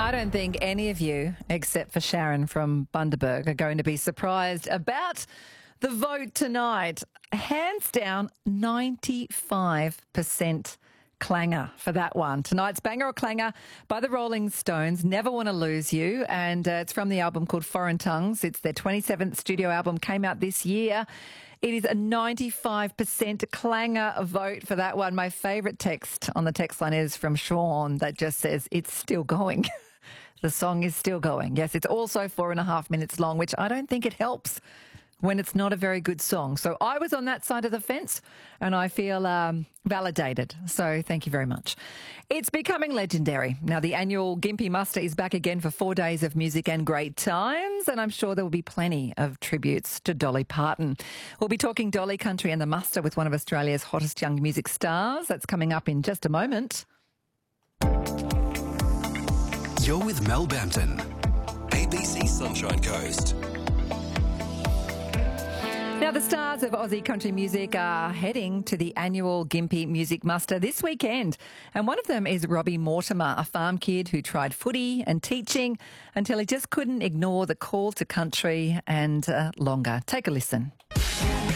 I don't think any of you, except for Sharon from Bundaberg, are going to be surprised about the vote tonight. Hands down, 95% clanger for that one. Tonight's banger or clanger by the Rolling Stones, Never Wanna Lose You, and it's from the album called Foreign Tongues. It's their 27th studio album, came out this year. It is a 95% clanger vote for that one. My favourite text on the text line is from Sean that just says, it's still going. The song is still going. Yes, it's also 4.5 minutes long, which I don't think it helps when it's not a very good song. So I was on that side of the fence and I feel validated. So thank you very much. It's becoming legendary. Now, the annual Gympie Muster is back again for 4 days of music and great times, and I'm sure there will be plenty of tributes to Dolly Parton. We'll be talking Dolly Country and the Muster with one of Australia's hottest young music stars. That's coming up in just a moment. You're with Mel Bampton, ABC Sunshine Coast. Now, the stars of Aussie country music are heading to the annual Gympie Music Muster this weekend. And one of them is Robbie Mortimer, a farm kid who tried footy and teaching until he just couldn't ignore the call to country and longer. Take a listen.